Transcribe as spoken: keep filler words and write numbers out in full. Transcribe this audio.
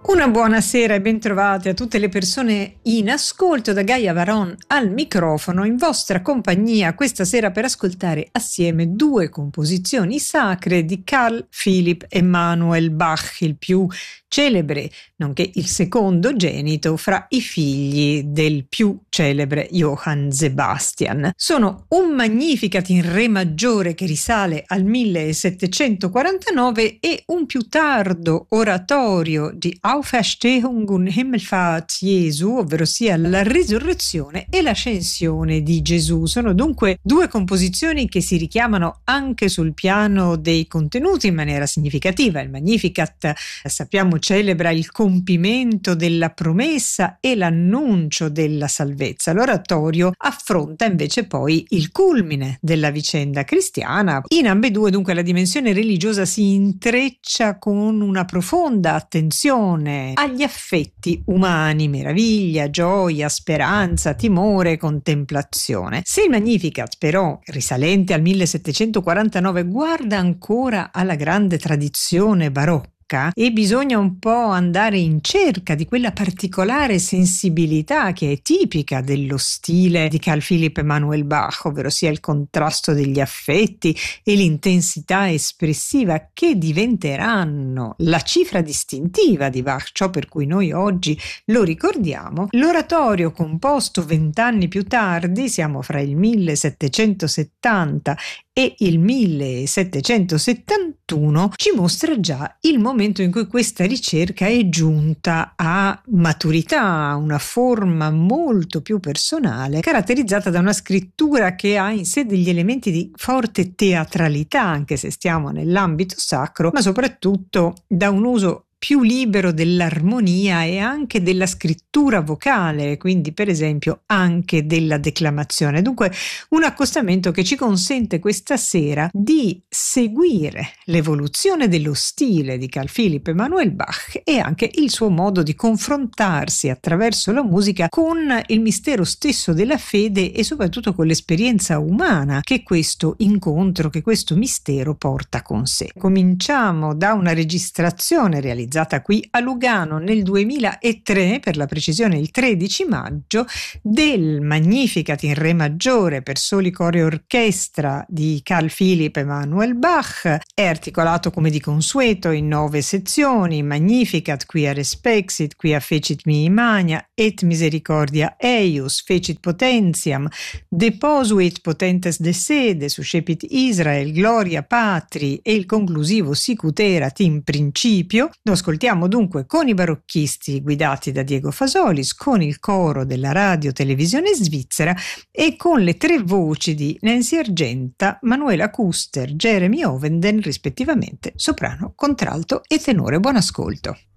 Una buona sera e bentrovate a tutte le persone in ascolto da Gaia Varon al microfono in vostra compagnia questa sera per ascoltare assieme due composizioni sacre di Carl Philipp Emanuel Bach, il più celebre, nonché il secondogenito fra i figli del più celebre Johann Sebastian. Sono un Magnificat in re maggiore che risale al millesettecentoquarantanove e un più tardo oratorio di Auferstehung und Himmelfahrt Jesu, ovvero sia la risurrezione e l'ascensione di Gesù. Sono dunque due composizioni che si richiamano anche sul piano dei contenuti in maniera significativa. Il Magnificat, sappiamo, celebra il compimento della promessa e l'annuncio della salvezza. L'oratorio affronta invece poi il culmine della vicenda cristiana. In ambedue dunque la dimensione religiosa si intreccia con una profonda attenzione agli affetti umani, meraviglia, gioia, speranza, timore, contemplazione. Se il Magnificat però, risalente al millesettecentoquarantanove, guarda ancora alla grande tradizione barocca e bisogna un po' andare in cerca di quella particolare sensibilità che è tipica dello stile di Carl Philipp Emanuel Bach, ovvero sia il contrasto degli affetti e l'intensità espressiva che diventeranno la cifra distintiva di Bach, ciò per cui noi oggi lo ricordiamo. L'oratorio, composto vent'anni più tardi, siamo fra il millesettecentosettanta e il millesettecentosettantuno, ci mostra già il momento in cui questa ricerca è giunta a maturità, a una forma molto più personale, caratterizzata da una scrittura che ha in sé degli elementi di forte teatralità, anche se stiamo nell'ambito sacro, ma soprattutto da un uso più libero dell'armonia e anche della scrittura vocale, quindi per esempio anche della declamazione. Dunque un accostamento che ci consente questa sera di seguire l'evoluzione dello stile di Carl Philipp Emanuel Bach e anche il suo modo di confrontarsi attraverso la musica con il mistero stesso della fede e soprattutto con l'esperienza umana che questo incontro, che questo mistero porta con sé. Cominciamo da una registrazione realizzata qui a Lugano nel duemilatré, per la precisione il tredici maggio, del Magnificat in re maggiore per soli cori e orchestra di Carl Philipp Emanuel Bach. È articolato come di consueto in nove sezioni: Magnificat, quia respexit, quia fecit mihi magna, et misericordia eius, fecit potentiam, deposuit potentes de sede, suscepit Israel, gloria patri, e il conclusivo sicut erat in principio. Lo ascoltiamo dunque con i barocchisti guidati da Diego Fasolis, con il coro della radio televisione svizzera e con le tre voci di Nancy Argenta, Manuela Kuster, Jeremy Ovenden, rispettivamente soprano, contralto e tenore. Buon ascolto.